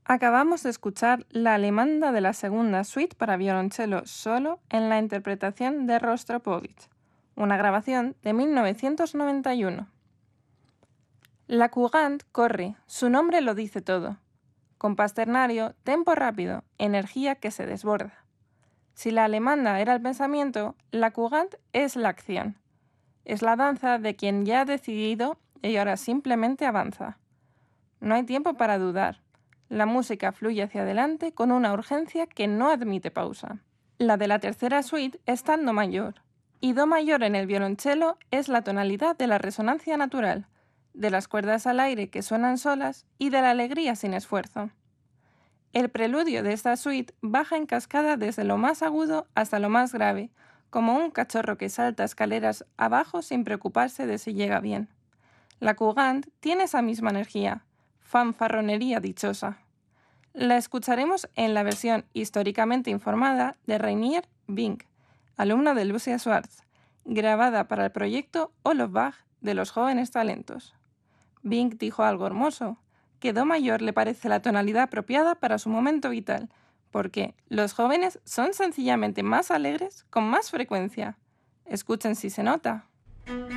Acabamos de escuchar la alemanda de la segunda suite para violonchelo solo en la interpretación de Rostropovich, una grabación de 1991. La Courante corre, su nombre lo dice todo. Compás ternario, tempo rápido, energía que se desborda. Si la alemanda era el pensamiento, la Courante es la acción. Es la danza de quien ya ha decidido y ahora simplemente avanza. No hay tiempo para dudar. La música fluye hacia adelante con una urgencia que no admite pausa. La de la tercera suite está en do mayor, y do mayor en el violonchelo es la tonalidad de la resonancia natural, de las cuerdas al aire que suenan solas y de la alegría sin esfuerzo. El preludio de esta suite baja en cascada desde lo más agudo hasta lo más grave, como un cachorro que salta escaleras abajo sin preocuparse de si llega bien. La Courante tiene esa misma energía, fanfarronería dichosa. La escucharemos en la versión históricamente informada de Rainier Vink, alumno de Lucia Schwartz, grabada para el proyecto Olof Bach de los jóvenes talentos. Vink dijo algo hermoso, que do mayor le parece la tonalidad apropiada para su momento vital, porque los jóvenes son sencillamente más alegres con más frecuencia. Escuchen si se nota.